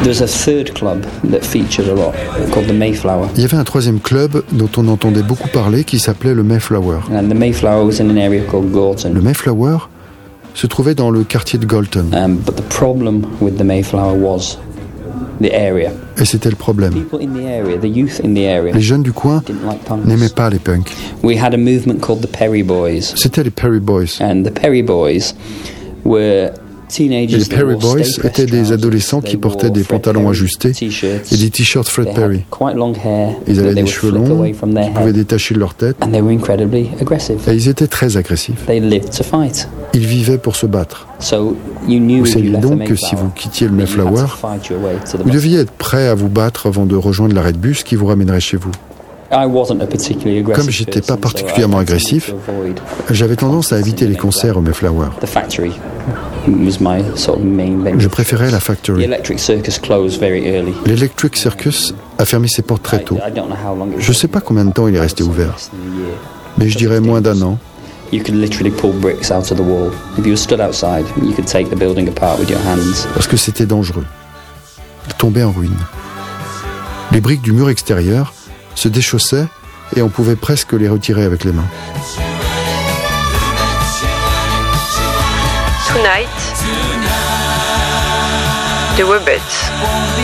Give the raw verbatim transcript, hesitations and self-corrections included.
There's a third club that featured a lot, called the Mayflower. Il y avait un troisième club dont on entendait beaucoup parler qui s'appelait le Mayflower. And the Mayflower was in an area called Gorton. Le Mayflower se trouvait dans le quartier de Galton. Um, but the problem with the Mayflower was the area. Et c'était le problème. People in the area, the youth in the area, Les jeunes du coin didn't like punks. n'aimaient pas les punks. We had a movement called the Perry Boys. C'était les Perry Boys. And the Perry Boys were Et les teenagers that Perry wore Boys stay-pressed étaient des trousers. adolescents qui They portaient wore des Fred pantalons Perry ajustés t-shirts. et des t-shirts Fred They Perry. had quite long hair Ils that avaient they des would cheveux flick longs away from their qui pouvaient head. détacher de leur tête. And they were incredibly aggressive. Et ils étaient très agressifs. They lived to fight. Ils vivaient pour se battre. So you knew Vous if you saviez left the donc que si Mayflower, vous quittiez le that you had to Mayflower, fight your way to the vous bus. deviez être prêt à vous battre avant de rejoindre l'arrêt de bus qui vous ramènerait chez vous. I wasn't a particularly aggressive Comme j'étais pas person, so I particulièrement tended agressif, to avoid j'avais tendance à éviter les concerts au Mayflower. the factory. Was my sort of main venue. Je préférais la The Factory. Electric Circus closed very early. L'Electric Circus a fermé ses portes très tôt. I, I don't know how long it was. Je sais pas combien de temps il est resté ouvert, Less than a year. mais je dirais moins d'un an. You could literally pull bricks out of the wall. If you were stood outside, you could take the building apart with your hands. Parce que c'était dangereux. Il tombait en ruine. Les briques du mur extérieur se déchaussaient et on pouvait presque les retirer avec les mains. Tonight, The Wobbits.